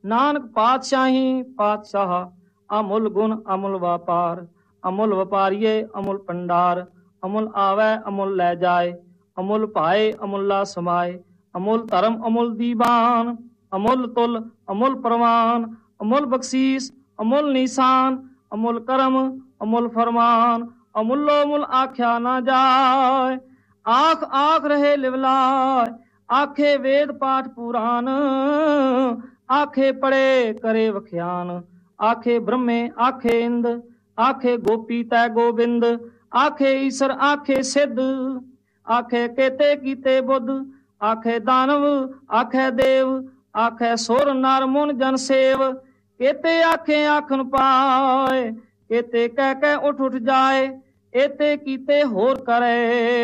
ਨਾਨਕ ਪਾਤਸ਼ਾਹੀ ਪਾਤਸ਼ਾਹ, ਅਮੁੱਲ ਗੁਣ ਅਮੁੱਲ ਵਪਾਰ, ਅਮੁੱਲ ਵਪਾਰੀਏ ਅਮੁੱਲ ਭੰਡਾਰ, ਅਮੁੱਲ ਆਵੈ ਅਮੁੱਲ ਲੈ ਜਾਏ, ਅਮੁੱਲ ਭਾਏ ਅਮੁੱਲਾ ਸਮਾਏ, ਅਮੁੱਲ ਧਰਮ ਅਮੁੱਲ ਦੀਵਾਨ, ਅਮੁੱਲ ਤੁਲ ਅਮੁੱਲ ਪ੍ਰਵਾਨ, ਅਮੁੱਲ ਬਖਸ਼ੀਸ ਅਮੁੱਲ ਨੀਸਾਨ, ਅਮੁੱਲ ਕਰਮ ਅਮੁੱਲ ਫਰਮਾਨ, ਅਮੁੱਲੋ ਮੁੱਲ ਆਖਿਆ ਨਾ ਜਾਏ। ਆਖ ਆਖ ਰਹੇ ਲਿਵਲਾਏ, ਆਖੇ ਵੇਦ ਪਾਠ ਪੁਰਾਨ, ਆਖੇ ਪੜੇ ਕਰੇ ਵਖਿਆਨ, ਆਖੇ ਬ੍ਰਹਮੇ ਆਖੇ ਇੰਦ, ਆਖੇ ਗੋਪੀ ਤੈ ਗੋਬਿੰਦ, ਆਖੇ ਈਸ਼ਰ ਆਖੇ ਸਿੱਧ, ਆਖੇ ਕੇਤੇ ਕੀਤੇ ਬੁੱਧ, ਆਖੇ ਦਾਨਵ ਆਖੇ ਦੇਵ, ਆਖੇ ਸੁਰ ਨਰ ਮੁਨ ਜਨ ਸੇਵ, ਕੇਤੇ ਆਖੇ ਆਖਣ ਪਾਏ, ਕੇਤੇ ਕਹਿ ਕਹਿ ਉੱਠ ਉੱਠ ਜਾਏ, ਏਤੇ ਕੀਤੇ ਹੋਰ ਕਰੇ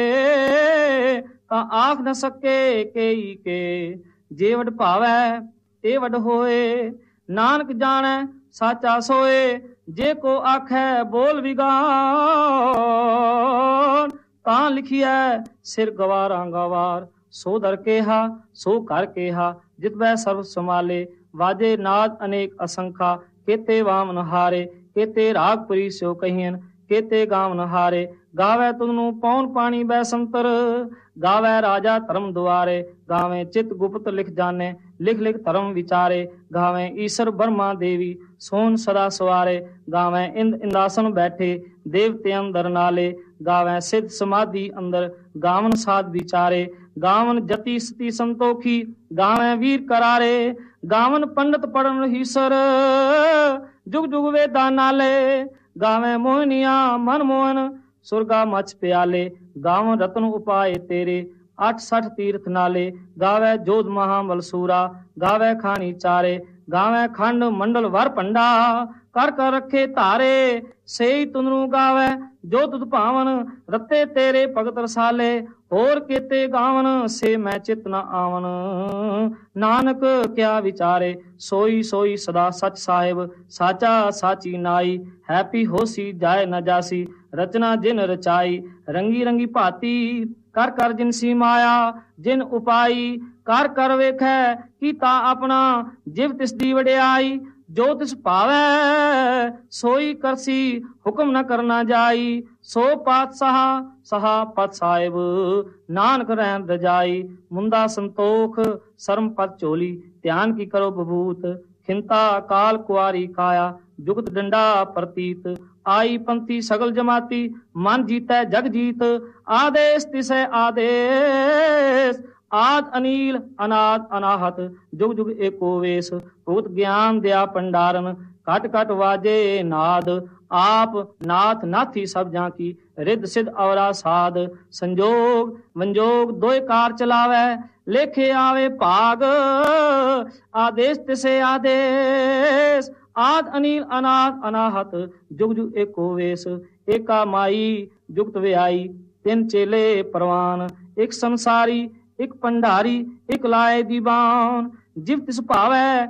ਤਾਂ ਆਖ न सके केई के, जे वड भावै ते वड होए, नानक जाने साचा सोए, जे को आखै बोल विगान, तां लिखिए सिर गवारां गवार, सो दर केहा सो कर केहा, जित वै सर्व समाले, वाजे नाद अनेक असंखा, केते वामन हारे, केते रागपुरी स्यो कहियन, केते गावन हारे, गावे तुधनु पौन पानी बैसंतर, गावे राजा धर्म दुआरे, गावे चित गुप्त लिख जाने, लिख लिख धर्म विचारे, गावे ईश्वर ब्रह्मा देवी सोन सदा सवारे, गावे इंद इंदासन बैठे देवते अंदर नाले, गावे सिद्ध समाधि अंदर गावन साध विचारे, गावन जति सती संतोखी, गावे वीर करारे, गावन पंडित पढ़न हीसर, जुग जुग वेदा नाले, गावे मोहनिया मन मोहन सुरगा मच प्याले, गावन रतन उपाय तेरे 860 तीर्थ नाले, गावे जोध महाबल सूरा, गावे खानी चारे, गावे खंड मंडल वर पंडा, कर कर रखे तारे, सेई तुनरू गावे जो तुद भावन, रते तेरे भगत रसाले, होर केते गावन से मैं चित न आवन, नानक क्या विचारे, सोई सोई सदा सच साहिब, साचा साची नाई, हैपी होसी जाए न जासी, रचना जिन रचाई, रंगी रंगी भाती, कर कर जिनसी माया, जिन उपाई, कर कर वेखै कीता अपना, जिव तिस दी वडियाई, जो तिस भावै सोई करसी, हुक्म न करना जाई, सो पातशाह सहा पत साहिब, नानक रहन रजाई, मुंदा संतोख शर्म पत चोली, ध्यान की करो बबूत, खिंता काल कुआरी काया, जुगत डंडा प्रतीत, आई पंथी सगल जमाती, मन जीतै जग जीत, आदेश तिसै आदेश, आद अनील अनाद अनाहत, जुग जुग एको वेश, भूत ज्ञान दया पंडारन, कट कट वाजे नाद, आप नाथ नाथी सब जाकी, रिद सिद्ध अवरा साध, संजोग वंजोग दोय कार चलावे, लेखे आवे भाग, आदेश तिसे आदेश, आद अनील अनाद अनाहत, जुग जुग एको वेश, एका माई जुगत व्याई, तिन चेले परवान, एक संसारी एक पंडारी, एक लाए दीवान, जिव तिस भावै